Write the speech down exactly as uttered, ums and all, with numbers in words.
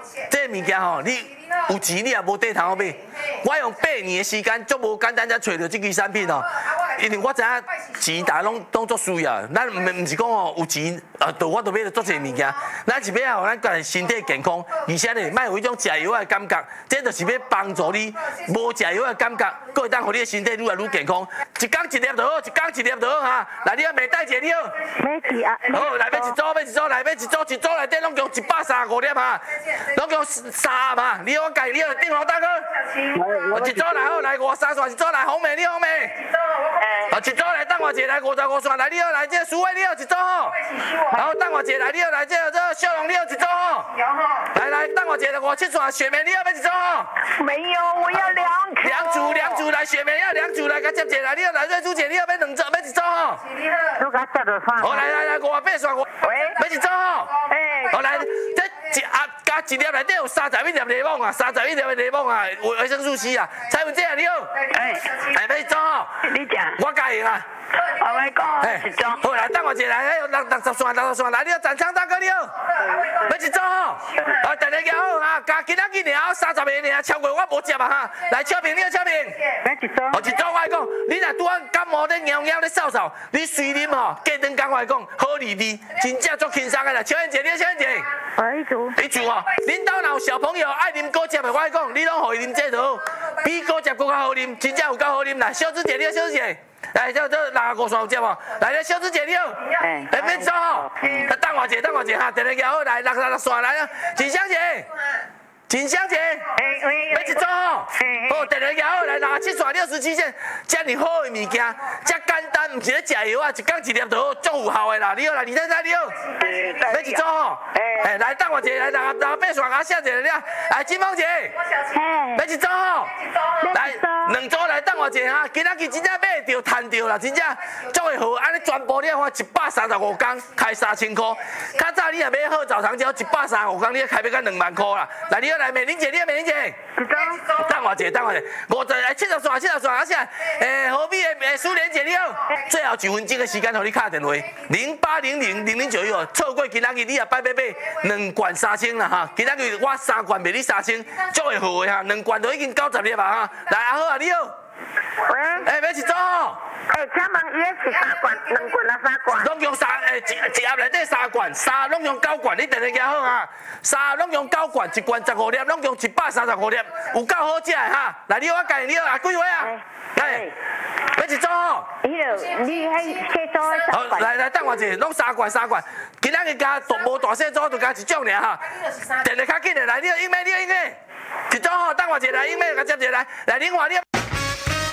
这物件吼，你有钱你也无地通买。我用八年的时间，足无简单才找到这支产品哦。因为我知影钱大家拢拢足需要，咱唔唔是讲哦有钱啊，就我就买了足侪物件。咱是要让咱家己身体健康，而且呢，莫有迄种食药的感觉，这就是要帮助你无食药的感觉，佫会当互你的身体愈来愈健康。一工一粒就好，一工一粒就好哈。来，你要买带一个你好。 买一啊。 好，来买一组，买一组，来买一组，一组内底拢共一百三十五粒哈，拢共三嘛。你我家你要订好大哥。一组来好，来五三线，一组来红梅，你红梅。啊，一组来等我一下，来五十五线，来你好，来这苏伟你好一组吼。然后等我一下，来你好，来这这小龙你好一组吼。来来，等我一下，五七线雪梅你好要一组吼。 没有，我要两颗。 两组两组来雪梅要两组来，甲接一来，你好来瑞珠姐你好要两组要一组吼。 都甲接着算。 好来来来，五八线我。 喂。 要一组吼。 哎。 好来，这一啊加一粒内底有三十一粒柠檬啊，三十一粒的柠檬啊，维维生素 C 啊。蔡文姐啊你好。哎。哎，要一组吼。 你讲。 我教赢啊。 我来讲，一组。 好来，等我一下来，六六十线，六十线，来你好，展昌大哥你好，要一组吼。啊，大家行好哈，加今仔日尔三十个尔，超过我无接啊哈。来，秋萍你好，秋萍。 要一组。 哦，一组我来讲，你若拄啊感冒咧、痒痒咧、扫扫，你随啉吼，过两工我来讲，好利利，真正足轻松个啦。秋燕姐，你好，秋燕姐。 我一组。 一组哦，恁兜若有小朋友爱啉果汁的，我来讲，你拢互伊啉这就好，比果汁更较好啉，真正有够好啉啦。小芝姐，你好，小芝姐。来，这这六十五线有接无？来，咧小芝姐你好，哎，来免走吼，等我一下，等我一下哈，电话摇好，来六十六线来啊，锦香姐，锦香姐， 哎喂， 要一组吼，好，电话摇好，来六十七线六十七线，遮尔好的物件，遮简单，毋是咧食药啊，一工一粒就好，足有效的啦。你好，来李太太你好，要一组吼，哎，来等我一下，来六十六十八线，我写一下了，来金凤姐，要一组吼，来两组来等我一下哈，今仔日真正买着赚着啦，真正足会好，安尼全部你花一百三十五工，开三千块。较早你若买好澡堂胶，一百三十五工，你开要到两万块啦。来，你好，来美玲姐，你好，美玲姐。 一组。 等我一下，等我一下，五十哎七十线，七十线，啊啥？诶，何必的诶苏莲姐你好，最后一分钟的时间，互你敲电话，零八零零零零九一哦，错过今仔日你也摆要买两罐三千啦哈，今仔日我三罐卖你三千，足会好的哈，两罐都已经九十粒啊哈。来，阿好啊，你好。 喂。 诶，要一组吼。 哎，请问伊是三罐，两罐啊三罐？ 拢用三诶一一盒内底三罐，三拢用九罐，你电话记好啊。三拢用九罐，一罐十五粒，拢用一百三十五粒，有够好食的哈。来，你好，我教你好啊，几位啊？来，要一组吼。 迄个，你迄小组的好，来来，等我一下，拢三罐三罐，今仔日加大无大细组，就加一种尔哈。电话较紧的，来，你好，英妹，你好，英妹，一组吼，等我一下，来，英妹，甲接一下来，来，另外你。